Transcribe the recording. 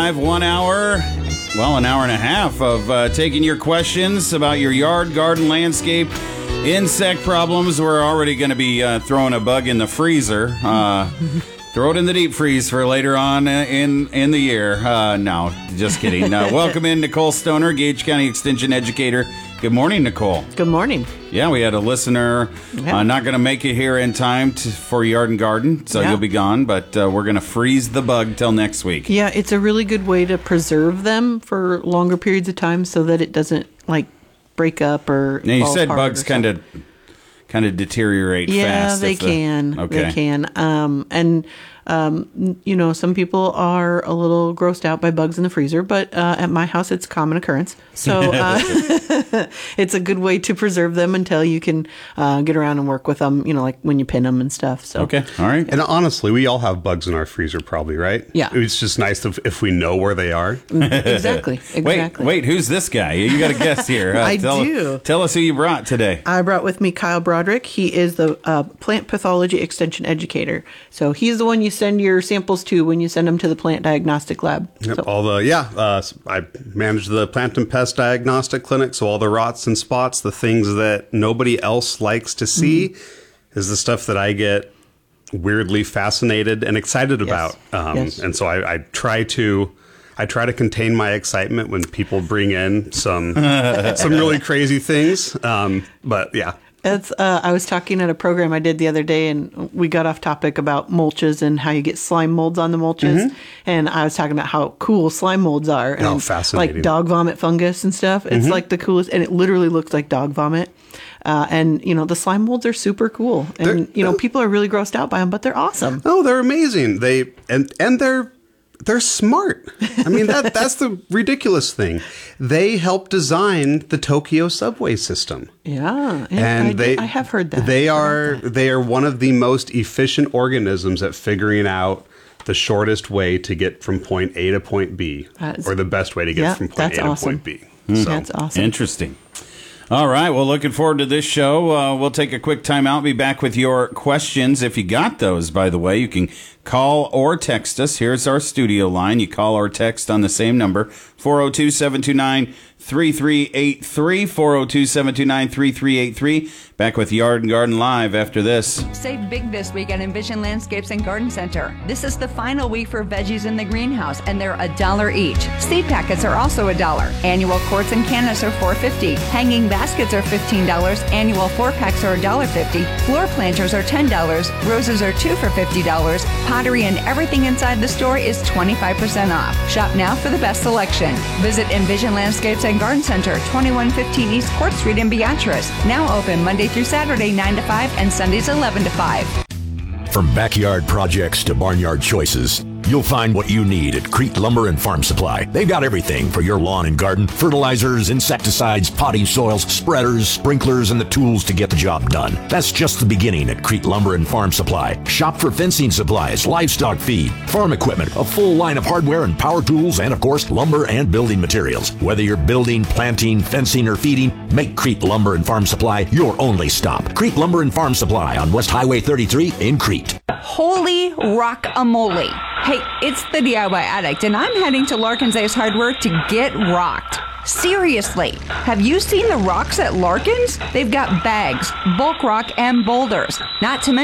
Live, 1 hour, an hour and a half of taking your questions about your yard, garden, landscape, insect problems. We're already going to be throwing a bug in the freezer. Throw it in the deep freeze for later on in the year. No, just kidding. Welcome in Nicole Stoner, Gage County Extension Educator. Good morning, Nicole. Good morning. Yeah, we had a listener not going to make it here in time for Yard and Garden, so you'll be gone, but we're going to freeze the bug till next week. Yeah, it's a really good way to preserve them for longer periods of time so that it doesn't, break up or Now, you fall said apart bugs kind of deteriorate fast. Yeah, they can. Okay. They can. Some people are a little grossed out by bugs in the freezer, but at my house, it's a common occurrence. So it's a good way to preserve them until you can get around and work with them, like when you pin them and stuff. So. Okay, all right. And honestly, we all have bugs in our freezer probably, right? Yeah. It's just nice if we know where they are. Exactly. Wait, who's this guy? You got a guest here. I do. Tell us who you brought today. I brought with me Kyle Broderick. He is the plant pathology extension educator. So he's the one you send your samples to when you send them to the plant diagnostic lab. Yep, so. I manage the plant and pest diagnostic clinic, so all the rots and spots, the things that nobody else likes to see, is the stuff that I get weirdly fascinated and excited about. And so I try to contain my excitement when people bring in some really crazy things. But yeah. I was talking at a program I did the other day, and we got off topic about mulches and how you get slime molds on the mulches. And I was talking about how cool slime molds are. And fascinating. Like dog vomit fungus and stuff. It's like the coolest, and it literally looks like dog vomit. The slime molds are super cool. And, people are really grossed out by them, but they're awesome. Oh, they're amazing. They're smart. I mean, that's the ridiculous thing. They helped design the Tokyo subway system. Yeah, and I have heard that. They are one of the most efficient organisms at figuring out the shortest way to get from point A to point B, or the best way to get from point A to point B. So. That's awesome. Interesting. All right. Well, looking forward to this show. We'll take a quick time out. Be back with your questions. If you got those, by the way, you can call or text us. Here's our studio line. You call or text on the same number, 402-729-3383, 402-729-3383. Back with Yard and Garden Live after this. Save big this week at Envision Landscapes and Garden Center. This is the final week for veggies in the greenhouse, and they're $1 each. Seed packets are also $1. Annual quarts and cannas are $4.50. Hanging baskets are $15. Annual 4-packs are $1.50. Floor planters are $10. Roses are 2 for $50. Pottery and everything inside the store is 25% off. Shop now for the best selection. Visit Envision Landscapes and Garden Center, 2115 East Court Street in Beatrice. Now open Monday through Saturday 9 to 5 and Sundays 11 to 5. From backyard projects to barnyard choices, you'll find what you need at Crete Lumber and Farm Supply. They've got everything for your lawn and garden: fertilizers, insecticides, potting soils, spreaders, sprinklers, and the tools to get the job done. That's just the beginning at Crete Lumber and Farm Supply. Shop for fencing supplies, livestock feed, farm equipment, a full line of hardware and power tools, and of course, lumber and building materials. Whether you're building, planting, fencing, or feeding, make Crete Lumber and Farm Supply your only stop. Crete Lumber and Farm Supply on West Highway 33 in Crete. Holy rock-a-mole. Hey, it's the DIY Addict, and I'm heading to Larkin's Ace Hardware to get rocked. Seriously, have you seen the rocks at Larkin's? They've got bags, bulk rock, and boulders. Not to mention